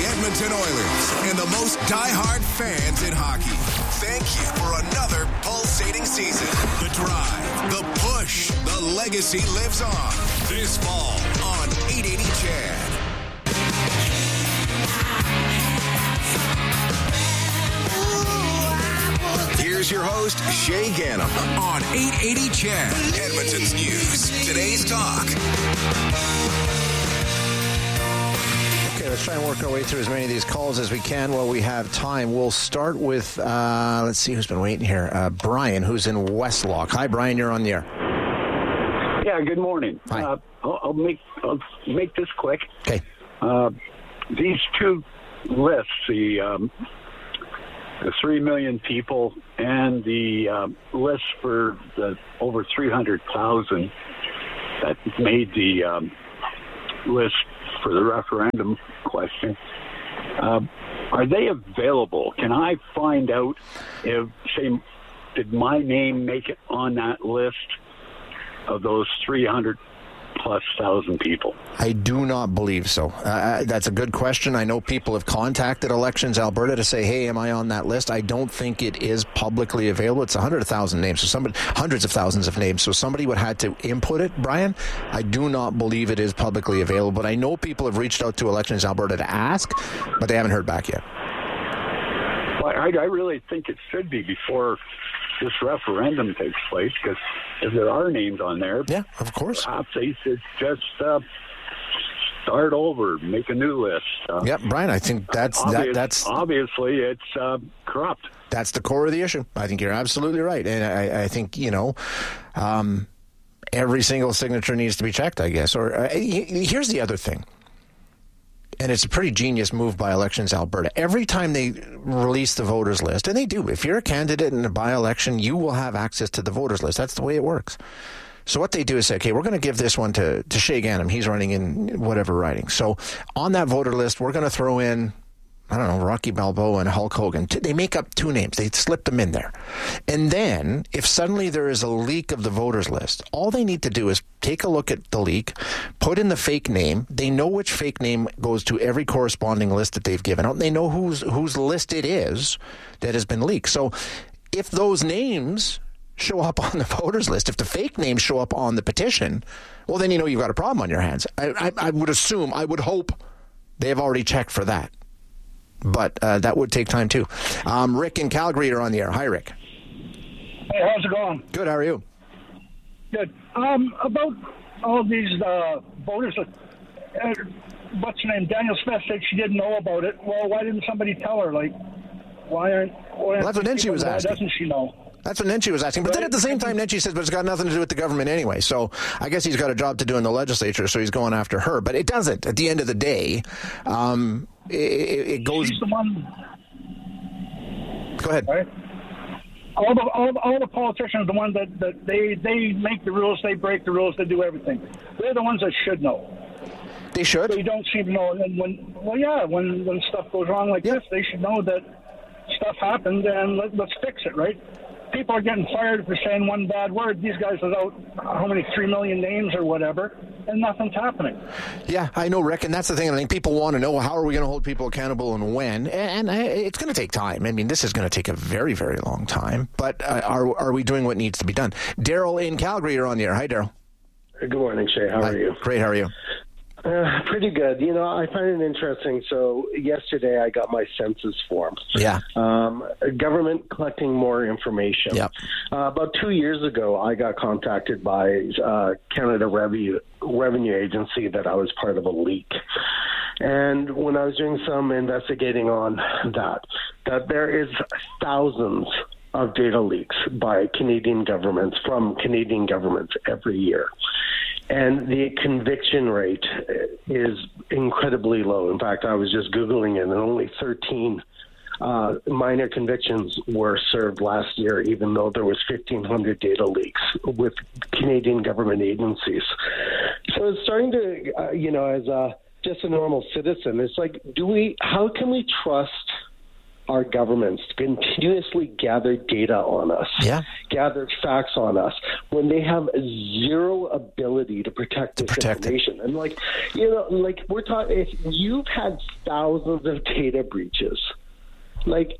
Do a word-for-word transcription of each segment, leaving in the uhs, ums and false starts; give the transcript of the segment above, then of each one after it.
Edmonton Oilers and the most diehard fans in hockey. Thank you for another pulsating season. The drive, the push, the legacy lives on. This fall on eight eighty C H E D. Here's your host, Shay Gannam, on eight eighty C H E D, Edmonton's News, Today's Talk. Okay, let's try and work our way through as many of these calls as we can while we have time. We'll start with, uh, let's see who's been waiting here. Uh, Brian, who's in Westlock. Hi, Brian, you're on the air. Yeah, good morning. Hi. Uh, I'll, I'll make I'll make this quick. Okay. Uh, these two lists, the um, the three million people and the uh, list for the over three hundred thousand that made the um, list for the referendum question. Uh, are they available? Can I find out if, say, did my name make it on that list of those three hundred plus thousand people? I do not believe so. Uh, that's a good question. I know people have contacted Elections Alberta to say, hey, am I on that list? I don't think it is publicly available. It's one hundred thousand names, so somebody, hundreds of thousands of names. So somebody would have to input it, Brian. I do not believe it is publicly available, but I know people have reached out to Elections Alberta to ask, but they haven't heard back yet. Well, I, I really think it should be before this referendum takes place, because if there are names on there, yeah, of course, perhaps they should just uh, start over, make a new list. Uh, yeah, Brian, I think that's obvious, that, that's obviously it's uh, corrupt. That's the core of the issue. I think you're absolutely right, and I, I think you know. Um, every single signature needs to be checked, I guess. Or uh, here's the other thing. And it's a pretty genius move by Elections Alberta. Every time they release the voters list, and they do, if you're a candidate in a by-election, you will have access to the voters list. That's the way it works. So what they do is say, okay, we're going to give this one to, to Shay Gannam. He's running in whatever riding. So on that voter list, we're going to throw in, I don't know, Rocky Balboa and Hulk Hogan. They make up two names. They slip them in there. And then if suddenly there is a leak of the voters list, all they need to do is take a look at the leak, put in the fake name. They know which fake name goes to every corresponding list that they've given out. They know whose whose list it is that has been leaked. So if those names show up on the voters list, if the fake names show up on the petition, well, then you know you've got a problem on your hands. I, I, I would assume, I would hope they have already checked for that. But uh, that would take time, too. Um, Rick in Calgary, you're on the air. Hi, Rick. Hey, how's it going? Good, how are you? Good. Um, about all these uh, voters, uh, what's her name? Daniel Smith said she didn't know about it. Well, why didn't somebody tell her? Like, why aren't... Why well, that's what Nenshi was why asking. doesn't she know? That's what Nenshi was asking. But right. Then at the same time, Nenshi says, but it's got nothing to do with the government anyway. So I guess he's got a job to do in the legislature, so he's going after her. But it doesn't. At the end of the day, um, it, it goes... She's the one... Go ahead. Right? All the all, all the politicians are the ones that, that they, they make the rules, they break the rules, they do everything. They're the ones that should know. They should. They don't seem to know. And when, well, yeah, when, when stuff goes wrong like yeah. this, they should know that stuff happened and let, let's fix it, right? People are getting fired for saying one bad word. These guys without how many three million names or whatever, and nothing's happening. Yeah, I know, Rick, and that's the thing. I think people want to know, how are we going to hold people accountable and when? And, and it's going to take time. I mean, this is going to take a very, very long time. But uh, are are we doing what needs to be done? Daryl in Calgary, you're on the air. Hi, Daryl. Good morning, Shay. How Hi. are you? Great. How are you? Uh, pretty good. You know, I find it interesting. So yesterday I got my census form. Yeah. Um, government collecting more information. Yep. Uh, about two years ago, I got contacted by uh, Canada Revenue, Revenue Agency that I was part of a leak. And when I was doing some investigating on that, that there is thousands of data leaks by Canadian governments, from Canadian governments every year. And the conviction rate is incredibly low. In fact, I was just Googling it, and only thirteen uh, minor convictions were served last year, even though there was fifteen hundred data leaks with Canadian government agencies. So it's starting to, uh, you know, as a, just a normal citizen, it's like, do we? How can we trust our governments continuously gather data on us, yeah. gather facts on us, when they have zero ability to protect this protect information. It. And like, you know, like we're talking, if you've had thousands of data breaches, like,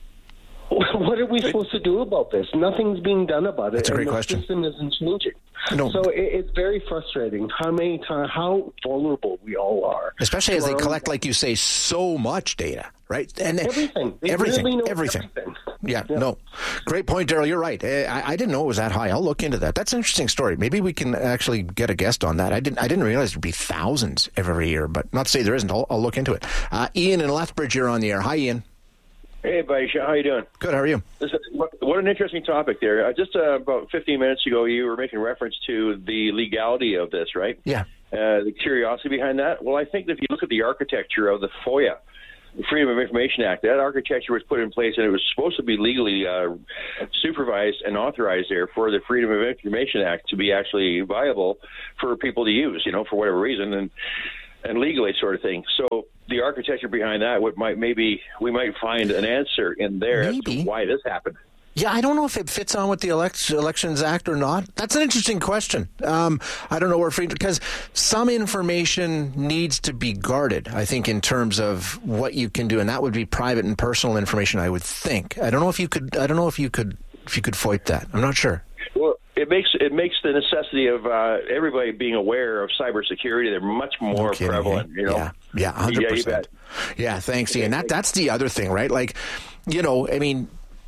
what are we supposed to do about this? Nothing's being done about it. That's a great and the question. system isn't changing. No. So it, it's very frustrating how many times, how vulnerable we all are. Especially as they collect, own... like you say, so much data, right? And everything. They everything. Really know everything. everything. Yeah, yeah, no. Great point, Daryl. You're right. I, I didn't know it was that high. I'll look into that. That's an interesting story. Maybe we can actually get a guest on that. I didn't I didn't realize there'd be thousands every year, but not to say there isn't. I'll, I'll look into it. Uh, Ian in Lethbridge, you're on the air. Hi, Ian. Hey, Baisha, how you doing? Good, how are you? Listen, what an interesting topic there. Uh, just uh, about fifteen minutes ago, you were making reference to the legality of this, right? Yeah. Uh, the curiosity behind that. Well, I think that if you look at the architecture of the FOIA, the Freedom of Information Act, that architecture was put in place, and it was supposed to be legally uh, supervised and authorized there for the Freedom of Information Act to be actually viable for people to use, you know, for whatever reason, and and legally sort of thing. So the architecture behind that would might maybe we might find an answer in there maybe. as to why this happened. Yeah, I don't know if it fits on with the Elect- Elections Act or not. That's an interesting question. Um, I don't know where freedom, because some information needs to be guarded, I think, in terms of what you can do, and that would be private and personal information, I would think. I don't know if you could. I don't know if you could. If you could FOIP that, I'm not sure. Well, it makes it makes the necessity of uh, everybody being aware of cybersecurity. They're much more no kidding, prevalent. Eh? You know, yeah, yeah, one hundred percent. Yeah, thanks, Ian. That that's the other thing, right? Like, you know, I mean.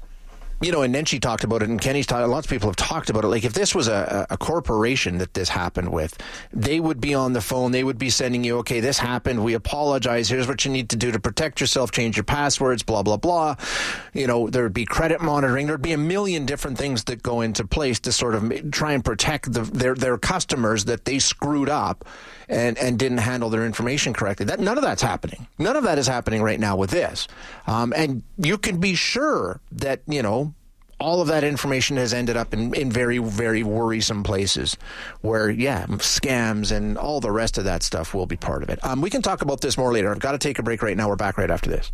You know, and Nenshi talked about it, and Kenny's talked. Lots of people have talked about it. Like, if this was a, a corporation that this happened with, they would be on the phone. They would be sending you, okay, this happened. We apologize. Here's what you need to do to protect yourself. Change your passwords. Blah blah blah. You know, there would be credit monitoring. There'd be a million different things that go into place to sort of try and protect the, their their customers that they screwed up and and didn't handle their information correctly. That none of that's happening. None of that is happening right now with this. Um, and you can be sure that, you know, all of that information has ended up in, in very, very worrisome places where, yeah, scams and all the rest of that stuff will be part of it. Um, we can talk about this more later. I've got to take a break right now. We're back right after this.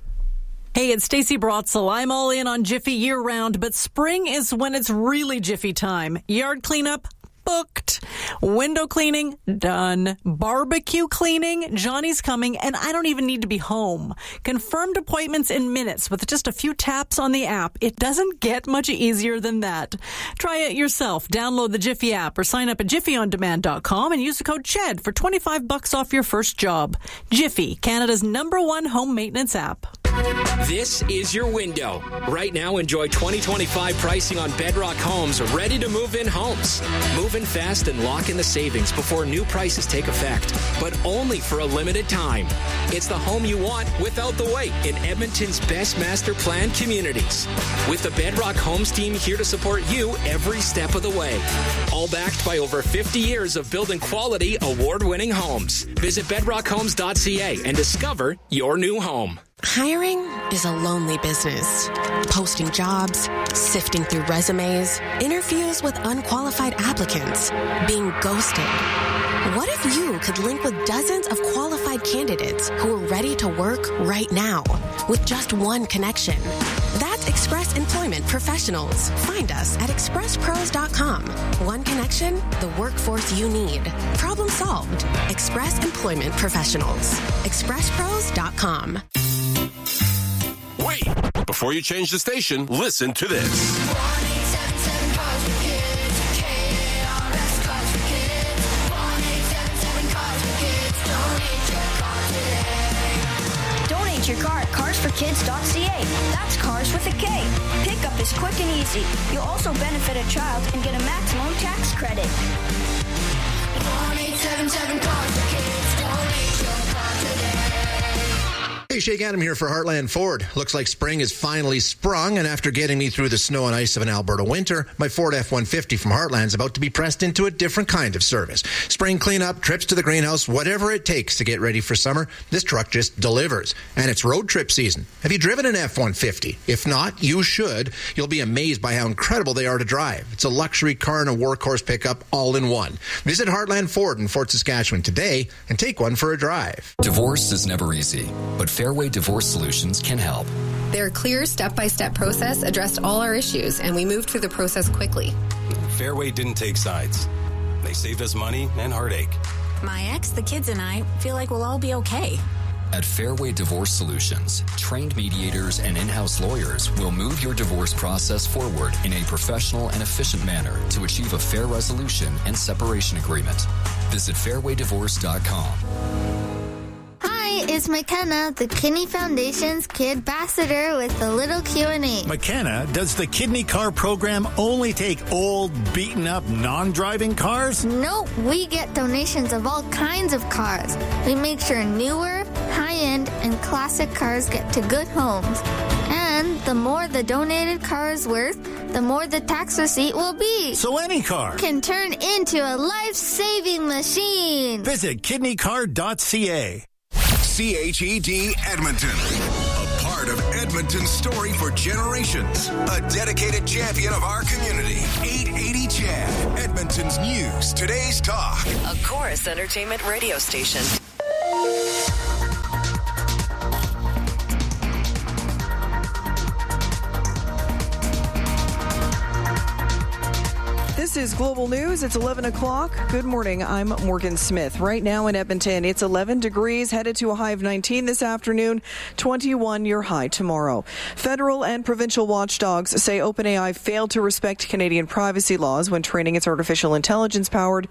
Hey, it's Stacey Brotzel. I'm all in on Jiffy year-round, but spring is when it's really Jiffy time. Yard cleanup? Booked. Window cleaning, done. Barbecue cleaning, Johnny's coming, and I don't even need to be home. Confirmed appointments in minutes with just a few taps on the app. It doesn't get much easier than that. Try it yourself. Download the Jiffy app or sign up at jiffy on demand dot com and use the code CHED for twenty-five bucks off your first job. Jiffy, Canada's number one home maintenance app. This is your window. Right now, enjoy twenty twenty-five pricing on Bedrock Homes, ready to move in homes. Move in fast and lock in the savings before new prices take effect, but only for a limited time. It's the home you want without the wait in Edmonton's best master plan communities. With the Bedrock Homes team here to support you every step of the way. All backed by over fifty years of building quality, award-winning homes. Visit bedrock homes dot c a and discover your new home. Hiring is a lonely business. Posting jobs, sifting through resumes, interviews with unqualified applicants, being ghosted. What if you could link with dozens of qualified candidates who are ready to work right now with just one connection? That's Express Employment Professionals. Find us at express pros dot com. One connection, the workforce you need. Problem solved. Express Employment Professionals. express pros dot com. Wait! Before you change the station, listen to this. Donate your car at cars for kids dot c a. That's cars with a K. Pickup is quick and easy. You'll also benefit a child and get a maximum tax credit. one eight seven seven cars for kids. Donate your car today. Hey, Shake Adam here for Heartland Ford. Looks like spring is finally sprung, and after getting me through the snow and ice of an Alberta winter, my Ford F one fifty from Heartland is about to be pressed into a different kind of service. Spring cleanup, trips to the greenhouse, whatever it takes to get ready for summer, this truck just delivers. And it's road trip season. Have you driven an F one fifty? If not, you should. You'll be amazed by how incredible they are to drive. It's a luxury car and a workhorse pickup all in one. Visit Heartland Ford in Fort Saskatchewan today and take one for a drive. Divorce is never easy, but Fairway Divorce Solutions can help. Their clear step-by-step process addressed all our issues, and we moved through the process quickly. Fairway didn't take sides. They saved us money and heartache. My ex, the kids, and I feel like we'll all be okay. At Fairway Divorce Solutions, trained mediators and in-house lawyers will move your divorce process forward in a professional and efficient manner to achieve a fair resolution and separation agreement. Visit fairway divorce dot com. Hi, it's McKenna, the Kidney Foundation's Kid Ambassador with a little Q and A. McKenna, does the Kidney Car program only take old, beaten-up, non-driving cars? Nope, we get donations of all kinds of cars. We make sure newer, high-end, and classic cars get to good homes. And the more the donated car is worth, the more the tax receipt will be. So any car can turn into a life-saving machine. Visit kidney car dot c a. C H E D Edmonton. A part of Edmonton's story for generations. A dedicated champion of our community. eight eighty C H E D. Edmonton's news, today's talk. A Chorus Entertainment radio station. This is Global News. It's eleven o'clock. Good morning. I'm Morgan Smith. Right now in Edmonton, it's eleven degrees, headed to a high of nineteen this afternoon, twenty-one your high tomorrow. Federal and provincial watchdogs say OpenAI failed to respect Canadian privacy laws when training its artificial intelligence-powered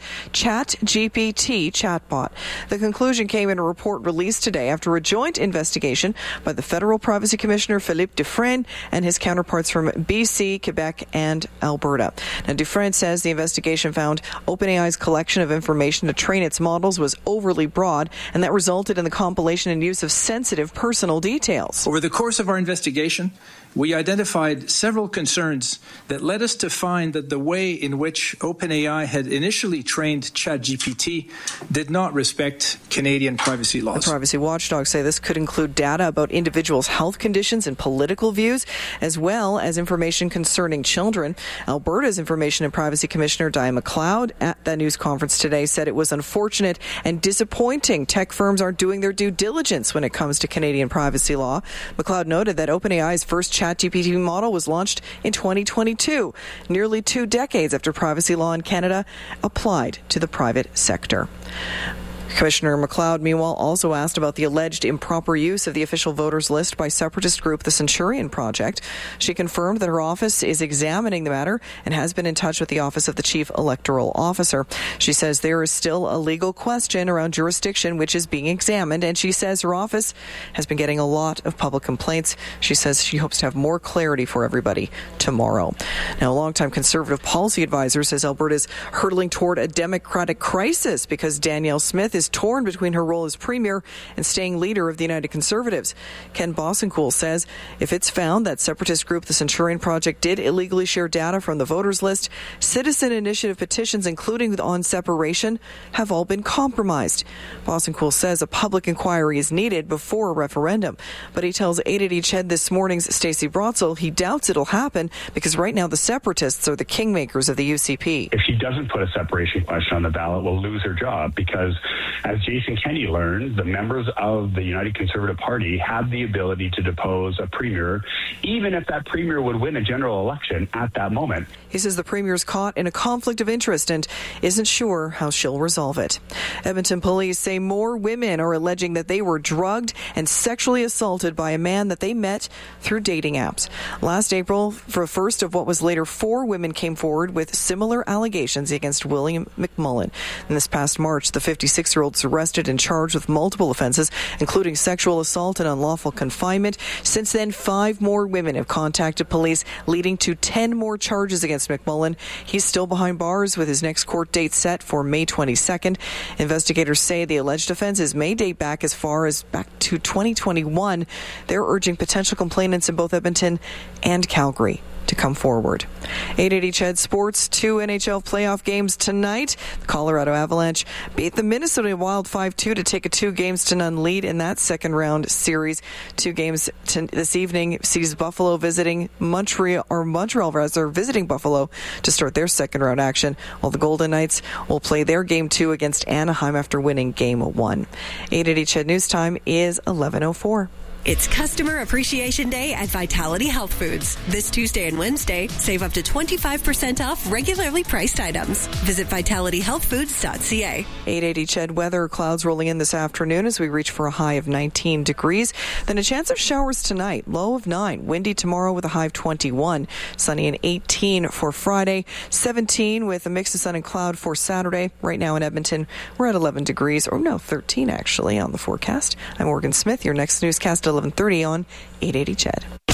ChatGPT chatbot. The conclusion came in a report released today after a joint investigation by the Federal Privacy Commissioner Philippe Dufresne and his counterparts from B C, Quebec, and Alberta. Now, Dufresne says the investigation found OpenAI's collection of information to train its models was overly broad, and that resulted in the compilation and use of sensitive personal details. Over the course of our investigation, we identified several concerns that led us to find that the way in which OpenAI had initially trained ChatGPT did not respect Canadian privacy laws. The privacy watchdogs say this could include data about individuals' health conditions and political views, as well as information concerning children. Alberta's Information and Privacy Commissioner Diane McLeod at that news conference today said it was unfortunate and disappointing tech firms aren't doing their due diligence when it comes to Canadian privacy law. McLeod noted that OpenAI's first ChatGPT model was launched in twenty twenty-two, nearly two decades after privacy law in Canada applied to the private sector. Commissioner McLeod, meanwhile, also asked about the alleged improper use of the official voters list by separatist group the Centurion Project. She confirmed that her office is examining the matter and has been in touch with the Office of the Chief Electoral Officer. She says there is still a legal question around jurisdiction which is being examined, and she says her office has been getting a lot of public complaints. She says she hopes to have more clarity for everybody tomorrow. Now, a longtime Conservative policy advisor says Alberta is hurtling toward a democratic crisis because Danielle Smith is torn between her role as Premier and staying leader of the United Conservatives. Ken Bossencool says if it's found that separatist group the Centurion Project did illegally share data from the voters list, citizen initiative petitions, including on separation, have all been compromised. Bossencool says a public inquiry is needed before a referendum, but he tells eight eighty C H E D this morning's Stacey Brotzel he doubts it'll happen because right now the separatists are the kingmakers of the U C P. If she doesn't put a separation question on the ballot, we'll lose her job because, as Jason Kenney learned, the members of the United Conservative Party have the ability to depose a premier, even if that premier would win a general election at that moment. He says the premier is caught in a conflict of interest and isn't sure how she'll resolve it. Edmonton police say more women are alleging that they were drugged and sexually assaulted by a man that they met through dating apps. Last April, for the first of what was later four women came forward with similar allegations against William McMullen. And this past March, the fifty-six-year-old was arrested and charged with multiple offenses, including sexual assault and unlawful confinement. Since then, five more women have contacted police, leading to ten more charges against McMullen. He's still behind bars with his next court date set for May twenty-second. Investigators say the alleged offenses may date back as far as back to twenty twenty-one. They're urging potential complainants in both Edmonton and Calgary to come forward. eight eighty C H E D Sports, two N H L playoff games tonight. The Colorado Avalanche beat the Minnesota Wild five two to take a two games to none lead in that second round series. Two games to this evening sees Buffalo visiting Montreal, or Montreal rather, visiting Buffalo to start their second round action, while the Golden Knights will play their game two against Anaheim after winning game one. eight eighty C H E D News Time is eleven oh four. It's Customer Appreciation Day at Vitality Health Foods. This Tuesday and Wednesday, save up to twenty-five percent off regularly priced items. Visit vitality health foods dot c a. eight eighty C H E D weather. Clouds rolling in this afternoon as we reach for a high of nineteen degrees. Then a chance of showers tonight, low of nine. Windy tomorrow with a high of twenty-one. Sunny and eighteen for Friday. seventeen with a mix of sun and cloud for Saturday. Right now in Edmonton, we're at eleven degrees, or no, thirteen actually on the forecast. I'm Morgan Smith. Your next newscast at eleven thirty on eight eighty C H E D.